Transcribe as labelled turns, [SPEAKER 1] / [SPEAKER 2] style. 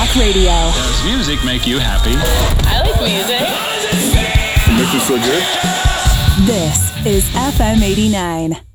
[SPEAKER 1] Talk Radio.
[SPEAKER 2] Does music make you happy?
[SPEAKER 3] I like music.
[SPEAKER 4] Make you feel good?
[SPEAKER 1] This is FM 89.